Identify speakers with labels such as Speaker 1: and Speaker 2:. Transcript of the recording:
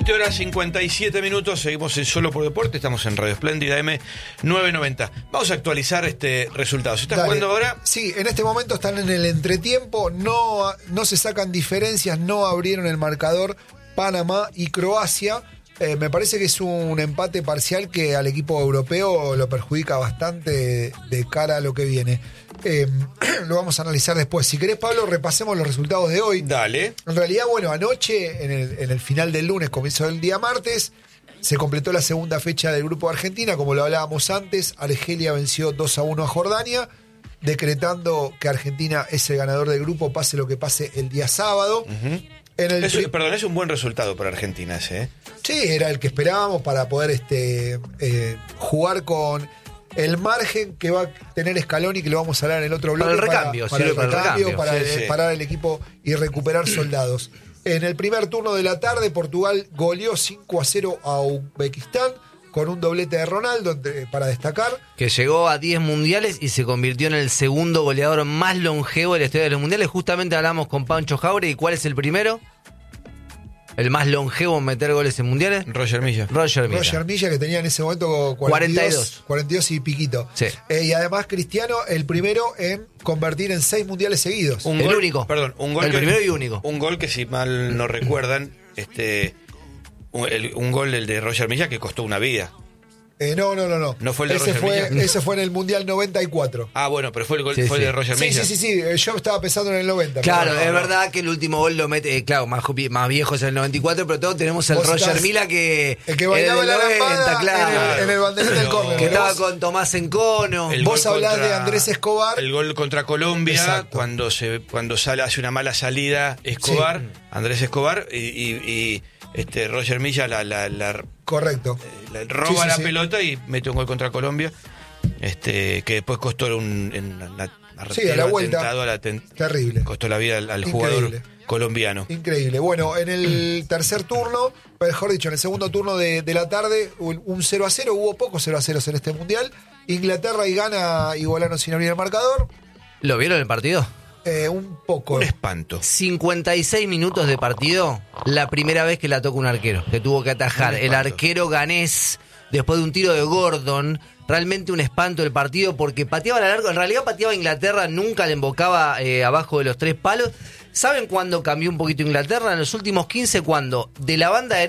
Speaker 1: 20:57, seguimos en Solo por Deporte, estamos en Radio Espléndida M990. Vamos a actualizar resultados. ¿Se está jugando ahora?
Speaker 2: Sí, en este momento están en el entretiempo, no se sacan diferencias, no abrieron el marcador Panamá y Croacia. Me parece que es un empate parcial que al equipo europeo lo perjudica bastante de cara a lo que viene. Lo vamos a analizar después. Si querés, Pablo, repasemos los resultados de hoy.
Speaker 1: Dale.
Speaker 2: En realidad, bueno, anoche, en el final del lunes, comienzo del día martes, se completó la segunda fecha del grupo de Argentina. Como lo hablábamos antes, Argelia venció 2-1 a Jordania, decretando que Argentina es el ganador del grupo, pase lo que pase el día sábado.
Speaker 1: Uh-huh. Es un buen resultado para Argentina ese, ¿eh?
Speaker 2: Sí, era el que esperábamos para poder jugar con el margen que va a tener Scaloni, que lo vamos a hablar en el otro bloque. Para parar el equipo y recuperar soldados. En el primer turno de la tarde, Portugal goleó 5-0 a Uzbekistán, con un doblete de Ronaldo, para destacar.
Speaker 3: Que llegó a 10 mundiales y se convirtió en el segundo goleador más longevo de la historia de los mundiales. Justamente hablamos con Pancho Jauregui. ¿Y cuál es el primero? El más longevo en meter goles en mundiales.
Speaker 1: Roger Milla,
Speaker 2: que tenía en ese momento 42 y piquito.
Speaker 3: Sí.
Speaker 2: Y además Cristiano, el primero en convertir en 6 mundiales seguidos.
Speaker 3: Único.
Speaker 1: El
Speaker 3: primero y único.
Speaker 1: Un gol que, si mal no recuerdan, un gol, el de Roger Milla, que costó una vida.
Speaker 2: No.
Speaker 1: ¿No fue el de Roger Milla?
Speaker 2: Ese fue en el Mundial 94.
Speaker 1: Ah, bueno, pero fue el gol fue el de Roger Milla.
Speaker 2: Sí. Yo estaba pensando en el 90.
Speaker 3: Claro, es verdad que el último gol lo mete, claro, más viejo es el 94, pero todos tenemos el Roger Milla que...
Speaker 2: El que bailaba la
Speaker 3: 90,
Speaker 2: lambada,
Speaker 3: claro.
Speaker 2: en el banderín del córner.
Speaker 3: Que estaba con Tomás Encono.
Speaker 2: Vos hablás de Andrés Escobar.
Speaker 1: El gol contra Colombia,
Speaker 2: exacto,
Speaker 1: cuando sale, hace una mala salida Escobar, sí. Andrés Escobar, y Roger Milla
Speaker 2: correcto,
Speaker 1: roba la pelota y mete un gol contra Colombia, que después costó
Speaker 2: a la vuelta, terrible,
Speaker 1: costó la vida al jugador colombiano.
Speaker 2: Increíble. Bueno, en el tercer turno, mejor dicho, en el segundo turno de la tarde, un 0-0, hubo pocos 0-0 en este mundial. Inglaterra y Ghana igualaron sin abrir el marcador.
Speaker 3: ¿Lo vieron el partido?
Speaker 2: Un poco.
Speaker 1: Un espanto.
Speaker 3: 56 minutos de partido, la primera vez que la toca un arquero, que tuvo que atajar. El arquero ganés, después de un tiro de Gordon, realmente un espanto el partido, porque pateaba la larga, en realidad pateaba Inglaterra, nunca le embocaba abajo de los 3 palos. ¿Saben cuándo cambió un poquito Inglaterra? En los últimos 15, cuando de la banda derecha